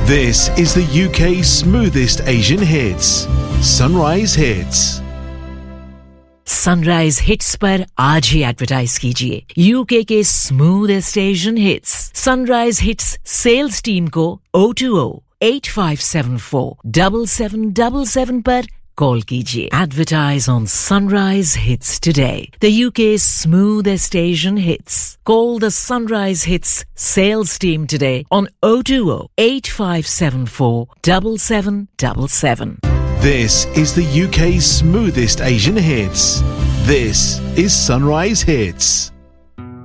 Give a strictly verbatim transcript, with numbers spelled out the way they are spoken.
This is the U K's smoothest Asian hits. Sunrise Hits. Sunrise hits पर आज ही advertise कीजिए UK के smoothest Asian hits sunrise hits sales team को O two O eight five seven four seven seven seven seven पर call कीजिए advertise on sunrise hits today the UK smoothest Asian hits call the sunrise hits sales team today on O two O eight five seven four seven seven seven seven. This is the U K's smoothest Asian hits. This is Sunrise Hits.